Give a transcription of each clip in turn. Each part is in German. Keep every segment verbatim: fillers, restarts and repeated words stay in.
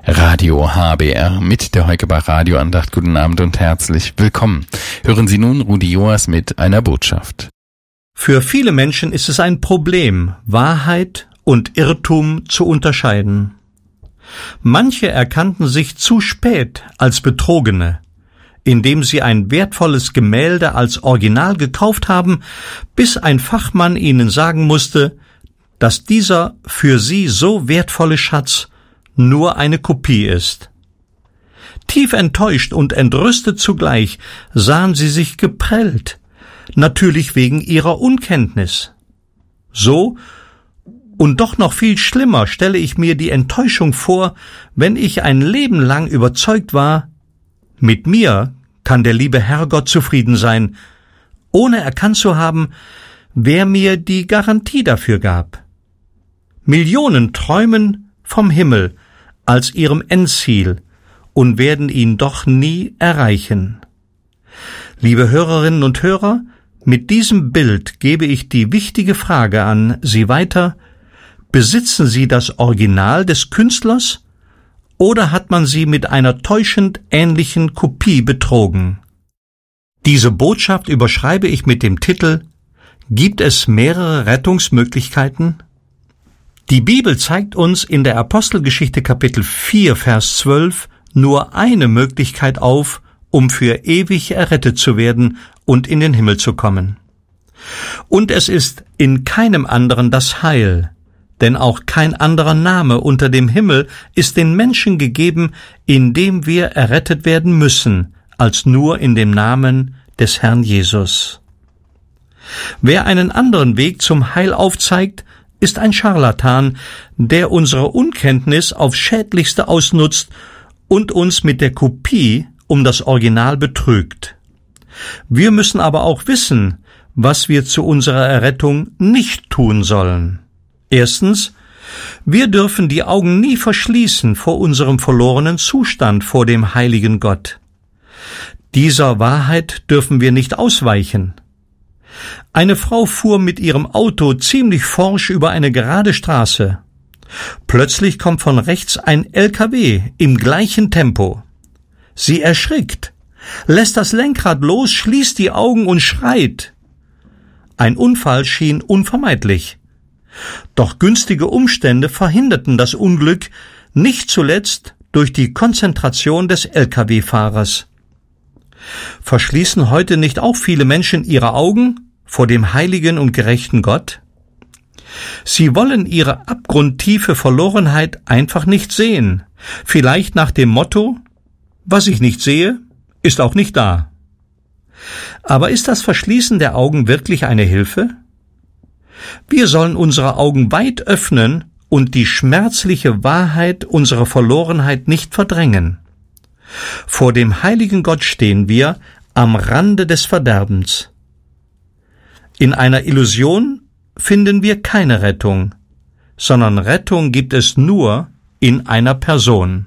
Radio H B R mit der Heukebach Radioandacht. Guten Abend und herzlich willkommen. Hören Sie nun Rudi Joas mit einer Botschaft. Für viele Menschen ist es ein Problem, Wahrheit und Irrtum zu unterscheiden. Manche erkannten sich zu spät als Betrogene, indem sie ein wertvolles Gemälde als Original gekauft haben, bis ein Fachmann ihnen sagen musste, dass dieser für sie so wertvolle Schatz nur eine Kopie ist. Tief enttäuscht und entrüstet zugleich sahen sie sich geprellt, natürlich wegen ihrer Unkenntnis. So und doch noch viel schlimmer stelle ich mir die Enttäuschung vor, wenn ich ein Leben lang überzeugt war, mit mir kann der liebe Herrgott zufrieden sein, ohne erkannt zu haben, wer mir die Garantie dafür gab. Millionen träumen vom Himmel als ihrem Endziel und werden ihn doch nie erreichen. Liebe Hörerinnen und Hörer, mit diesem Bild gebe ich die wichtige Frage an Sie weiter: Besitzen Sie das Original des Künstlers oder hat man Sie mit einer täuschend ähnlichen Kopie betrogen? Diese Botschaft überschreibe ich mit dem Titel: Gibt es mehrere Rettungsmöglichkeiten? Die Bibel zeigt uns in der Apostelgeschichte Kapitel vier, Vers zwölf nur eine Möglichkeit auf, um für ewig errettet zu werden und in den Himmel zu kommen. Und es ist in keinem anderen das Heil, denn auch kein anderer Name unter dem Himmel ist den Menschen gegeben, in dem wir errettet werden müssen, als nur in dem Namen des Herrn Jesus. Wer einen anderen Weg zum Heil aufzeigt, ist ein Scharlatan, der unsere Unkenntnis aufs Schädlichste ausnutzt und uns mit der Kopie um das Original betrügt. Wir müssen aber auch wissen, was wir zu unserer Errettung nicht tun sollen. Erstens, wir dürfen die Augen nie verschließen vor unserem verlorenen Zustand vor dem heiligen Gott. Dieser Wahrheit dürfen wir nicht ausweichen. Eine Frau fuhr mit ihrem Auto ziemlich forsch über eine gerade Straße. Plötzlich kommt von rechts ein L K W im gleichen Tempo. Sie erschrickt, lässt das Lenkrad los, schließt die Augen und schreit. Ein Unfall schien unvermeidlich. Doch günstige Umstände verhinderten das Unglück, nicht zuletzt durch die Konzentration des L K W-Fahrers. Verschließen heute nicht auch viele Menschen ihre Augen vor dem heiligen und gerechten Gott? Sie wollen ihre abgrundtiefe Verlorenheit einfach nicht sehen, vielleicht nach dem Motto: Was ich nicht sehe, ist auch nicht da. Aber ist das Verschließen der Augen wirklich eine Hilfe? Wir sollen unsere Augen weit öffnen und die schmerzliche Wahrheit unserer Verlorenheit nicht verdrängen. Vor dem heiligen Gott stehen wir am Rande des Verderbens. In einer Illusion finden wir keine Rettung, sondern Rettung gibt es nur in einer Person.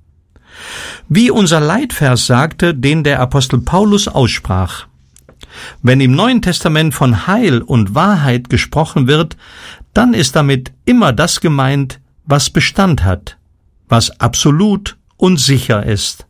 Wie unser Leitvers sagte, den der Apostel Paulus aussprach: Wenn im Neuen Testament von Heil und Wahrheit gesprochen wird, dann ist damit immer das gemeint, was Bestand hat, was absolut und sicher ist.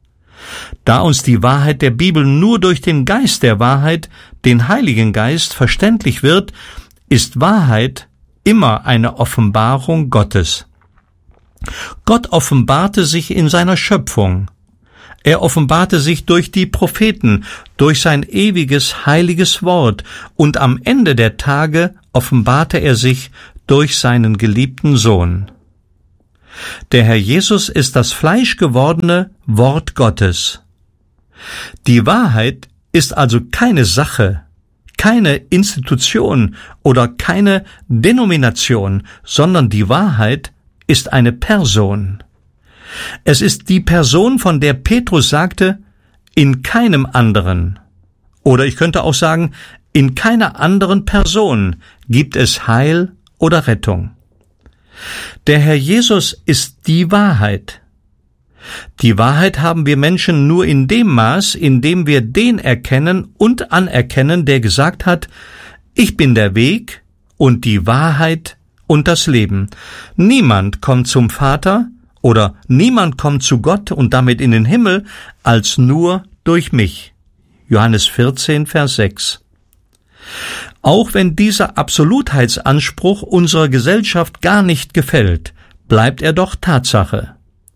Da uns die Wahrheit der Bibel nur durch den Geist der Wahrheit, den Heiligen Geist, verständlich wird, ist Wahrheit immer eine Offenbarung Gottes. Gott offenbarte sich in seiner Schöpfung. Er offenbarte sich durch die Propheten, durch sein ewiges, heiliges Wort, und am Ende der Tage offenbarte er sich durch seinen geliebten Sohn. Der Herr Jesus ist das fleischgewordene Wort Gottes. Die Wahrheit ist also keine Sache, keine Institution oder keine Denomination, sondern die Wahrheit ist eine Person. Es ist die Person, von der Petrus sagte: In keinem anderen, oder ich könnte auch sagen, in keiner anderen Person gibt es Heil oder Rettung. Der Herr Jesus ist die Wahrheit. Die Wahrheit haben wir Menschen nur in dem Maß, in dem wir den erkennen und anerkennen, der gesagt hat: Ich bin der Weg und die Wahrheit und das Leben. Niemand kommt zum Vater oder niemand kommt zu Gott und damit in den Himmel, als nur durch mich. Johannes vierzehn, Vers sechs. Auch wenn dieser Absolutheitsanspruch unserer Gesellschaft gar nicht gefällt, bleibt er doch Tatsache.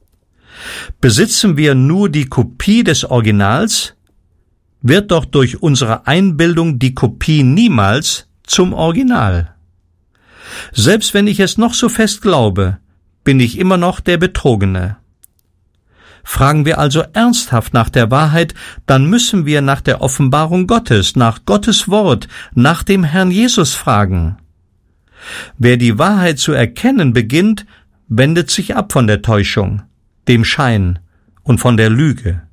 Besitzen wir nur die Kopie des Originals, wird doch durch unsere Einbildung die Kopie niemals zum Original. Selbst wenn ich es noch so fest glaube, bin ich immer noch der Betrogene. Fragen wir also ernsthaft nach der Wahrheit, dann müssen wir nach der Offenbarung Gottes, nach Gottes Wort, nach dem Herrn Jesus fragen. Wer die Wahrheit zu erkennen beginnt, wendet sich ab von der Täuschung, dem Schein und von der Lüge.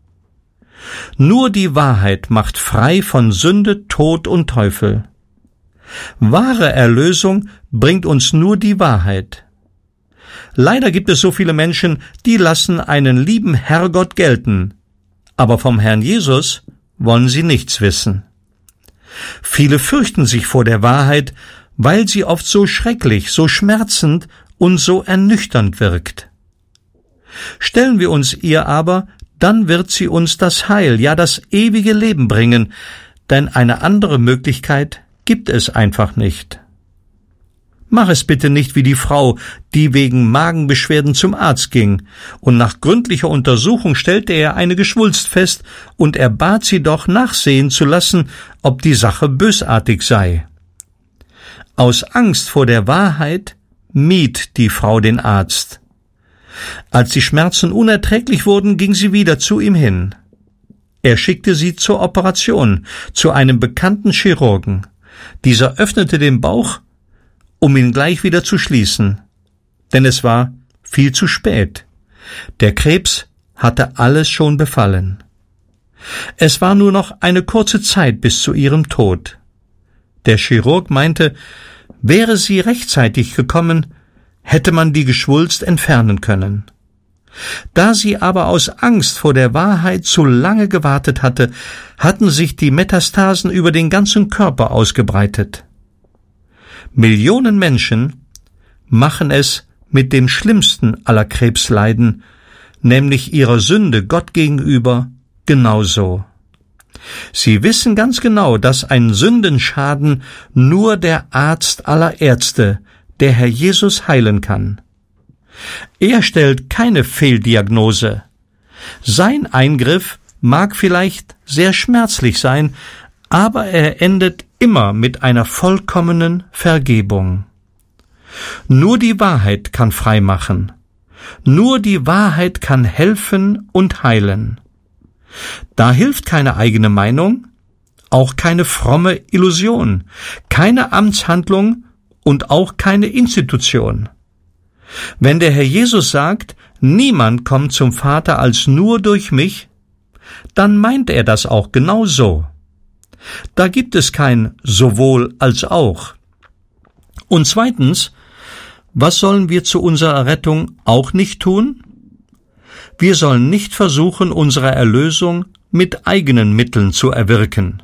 Nur die Wahrheit macht frei von Sünde, Tod und Teufel. Wahre Erlösung bringt uns nur die Wahrheit. Leider gibt es so viele Menschen, die lassen einen lieben Herrgott gelten, aber vom Herrn Jesus wollen sie nichts wissen. Viele fürchten sich vor der Wahrheit, weil sie oft so schrecklich, so schmerzend und so ernüchternd wirkt. Stellen wir uns ihr aber, dann wird sie uns das Heil, ja das ewige Leben bringen, denn eine andere Möglichkeit gibt es einfach nicht. Mach es bitte nicht wie die Frau, die wegen Magenbeschwerden zum Arzt ging, und nach gründlicher Untersuchung stellte er eine Geschwulst fest, und er bat sie doch nachsehen zu lassen, ob die Sache bösartig sei. Aus Angst vor der Wahrheit mied die Frau den Arzt. Als die Schmerzen unerträglich wurden, ging sie wieder zu ihm hin. Er schickte sie zur Operation, zu einem bekannten Chirurgen. Dieser öffnete den Bauch, um ihn gleich wieder zu schließen, denn es war viel zu spät. Der Krebs hatte alles schon befallen. Es war nur noch eine kurze Zeit bis zu ihrem Tod. Der Chirurg meinte, wäre sie rechtzeitig gekommen, hätte man die Geschwulst entfernen können. Da sie aber aus Angst vor der Wahrheit zu lange gewartet hatte, hatten sich die Metastasen über den ganzen Körper ausgebreitet. Millionen Menschen machen es mit dem schlimmsten aller Krebsleiden, nämlich ihrer Sünde Gott gegenüber, genauso. Sie wissen ganz genau, dass ein Sündenschaden nur der Arzt aller Ärzte, der Herr Jesus, heilen kann. Er stellt keine Fehldiagnose. Sein Eingriff mag vielleicht sehr schmerzlich sein, aber er endet immer mit einer vollkommenen Vergebung. Nur die Wahrheit kann frei machen. Nur die Wahrheit kann helfen und heilen. Da hilft keine eigene Meinung, auch keine fromme Illusion, keine Amtshandlung und auch keine Institution. Wenn der Herr Jesus sagt, niemand kommt zum Vater als nur durch mich, dann meint er das auch genau so. Da gibt es kein sowohl als auch. Und zweitens, was sollen wir zu unserer Rettung auch nicht tun? Wir sollen nicht versuchen, unsere Erlösung mit eigenen Mitteln zu erwirken.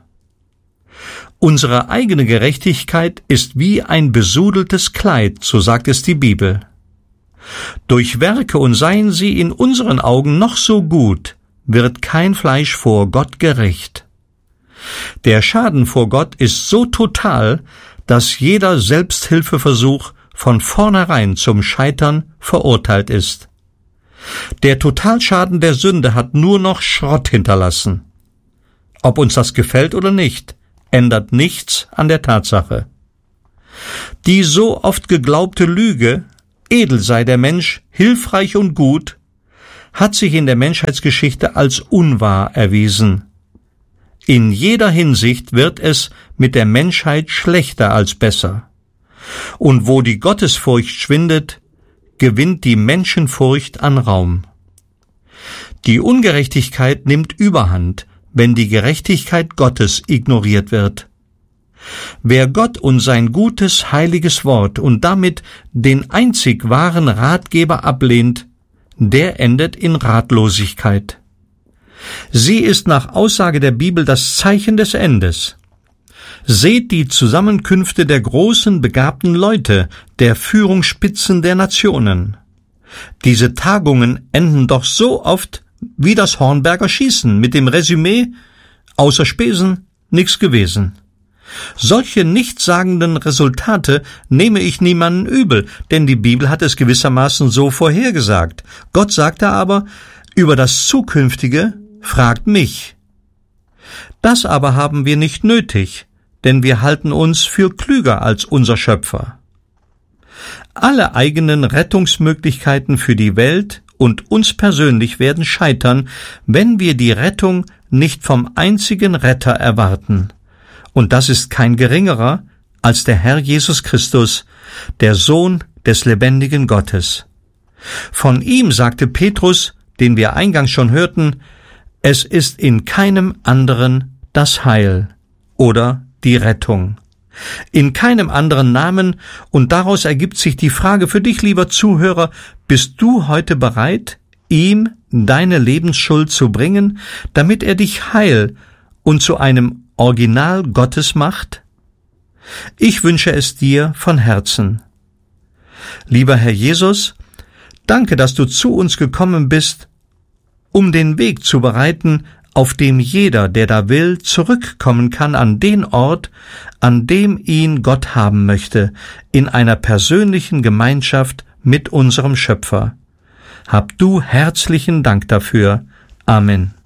Unsere eigene Gerechtigkeit ist wie ein besudeltes Kleid, so sagt es die Bibel. Durch Werke, und seien sie in unseren Augen noch so gut, wird kein Fleisch vor Gott gerecht. Der Schaden vor Gott ist so total, dass jeder Selbsthilfeversuch von vornherein zum Scheitern verurteilt ist. Der Totalschaden der Sünde hat nur noch Schrott hinterlassen. Ob uns das gefällt oder nicht, ändert nichts an der Tatsache. Die so oft geglaubte Lüge, edel sei der Mensch, hilfreich und gut, hat sich in der Menschheitsgeschichte als unwahr erwiesen. In jeder Hinsicht wird es mit der Menschheit schlechter als besser. Und wo die Gottesfurcht schwindet, gewinnt die Menschenfurcht an Raum. Die Ungerechtigkeit nimmt Überhand, wenn die Gerechtigkeit Gottes ignoriert wird. Wer Gott und sein gutes, heiliges Wort und damit den einzig wahren Ratgeber ablehnt, der endet in Ratlosigkeit. Sie ist nach Aussage der Bibel das Zeichen des Endes. Seht die Zusammenkünfte der großen, begabten Leute, der Führungsspitzen der Nationen. Diese Tagungen enden doch so oft wie das Hornberger Schießen mit dem Resümee: außer Spesen nix gewesen. Solche nichtssagenden Resultate nehme ich niemanden übel, denn die Bibel hat es gewissermaßen so vorhergesagt. Gott sagte aber: über das Zukünftige fragt mich. Das aber haben wir nicht nötig, denn wir halten uns für klüger als unser Schöpfer. Alle eigenen Rettungsmöglichkeiten für die Welt und uns persönlich werden scheitern, wenn wir die Rettung nicht vom einzigen Retter erwarten. Und das ist kein geringerer als der Herr Jesus Christus, der Sohn des lebendigen Gottes. Von ihm sagte Petrus, den wir eingangs schon hörten: Es ist in keinem anderen das Heil oder die Rettung. In keinem anderen Namen, und daraus ergibt sich die Frage für dich, lieber Zuhörer: Bist du heute bereit, ihm deine Lebensschuld zu bringen, damit er dich heil und zu einem Original Gottes macht? Ich wünsche es dir von Herzen. Lieber Herr Jesus, danke, dass du zu uns gekommen bist, um den Weg zu bereiten, auf dem jeder, der da will, zurückkommen kann an den Ort, an dem ihn Gott haben möchte, in einer persönlichen Gemeinschaft mit unserem Schöpfer. Hab du herzlichen Dank dafür. Amen.